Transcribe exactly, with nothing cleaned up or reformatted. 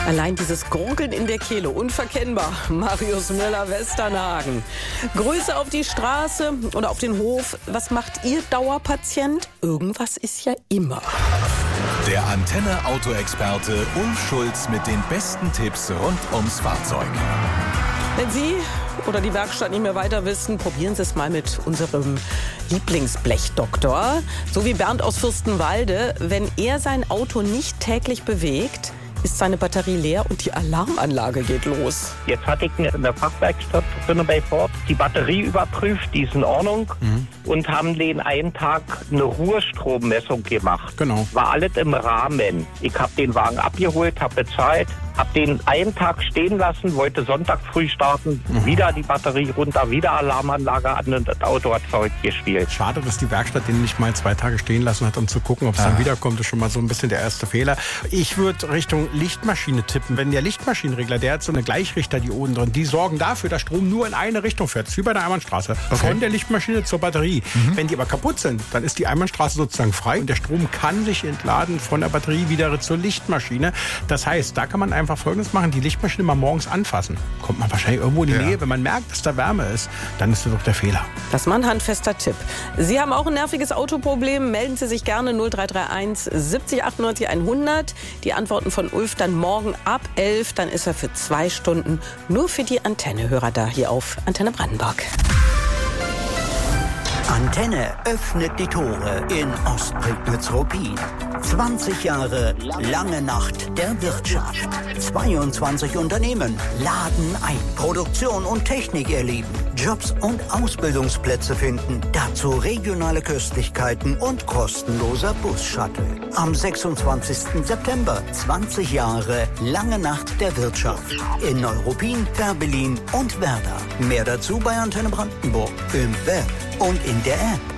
Allein dieses Gurgeln in der Kehle, unverkennbar. Marius Müller-Westernhagen. Grüße auf die Straße oder auf den Hof. Was macht ihr Dauerpatient? Irgendwas ist ja immer. Der Antenne-Autoexperte Ulf Schulz mit den besten Tipps rund ums Fahrzeug. Wenn Sie oder die Werkstatt nicht mehr weiter wissen, probieren Sie es mal mit unserem Lieblingsblechdoktor. So wie Bernd aus Fürstenwalde. Wenn er sein Auto nicht täglich bewegt, ist seine Batterie leer und die Alarmanlage geht los. Jetzt hatte ich in der Fachwerkstatt drin bei Ford die Batterie überprüft, die ist in Ordnung, mhm. und haben den einen Tag eine Ruhestrommessung gemacht. Genau. War alles im Rahmen. Ich habe den Wagen abgeholt, habe bezahlt, habe den einen Tag stehen lassen, wollte Sonntag früh starten, mhm. wieder die Batterie runter, wieder Alarmanlage an und das Auto hat verrückt gespielt. Schade, dass die Werkstatt den nicht mal zwei Tage stehen lassen hat, um zu gucken, ob es ah. dann wiederkommt. Das ist schon mal so ein bisschen der erste Fehler. Ich würde Richtung Lichtmaschine tippen. Wenn der Lichtmaschinenregler, der hat so eine Gleichrichterdioden drin, die sorgen dafür, dass Strom nur in eine Richtung fährt. Das ist wie bei der Einbahnstraße. Okay. Von der Lichtmaschine zur Batterie. Mhm. Wenn die aber kaputt sind, dann ist die Einbahnstraße sozusagen frei und der Strom kann sich entladen von der Batterie wieder zur Lichtmaschine. Das heißt, da kann man einfach Folgendes machen, die Lichtmaschine mal morgens anfassen. Kommt man wahrscheinlich irgendwo in die ja. Nähe. Wenn man merkt, dass da Wärme ist, dann ist das doch der Fehler. Das ist mal ein handfester Tipp. Sie haben auch ein nerviges Autoproblem, melden Sie sich gerne null drei drei eins siebzig achtundneunzig hundert. Die Antworten von Ulf dann morgen ab elf. Dann ist er für zwei Stunden nur für die Antenne-Hörer da, hier auf Antenne Brandenburg. Antenne öffnet die Tore in Ostprignitz-Ruppin. zwanzig Jahre lange Nacht der Wirtschaft. zweiundzwanzig Unternehmen laden ein. Produktion und Technik erleben. Jobs und Ausbildungsplätze finden. Dazu regionale Köstlichkeiten und kostenloser Bus-Shuttle. Am sechsundzwanzigsten September. zwanzig Jahre lange Nacht der Wirtschaft. In Neuruppin, Fährberlin und Werder. Mehr dazu bei Antenne Brandenburg. Im Web und in der App.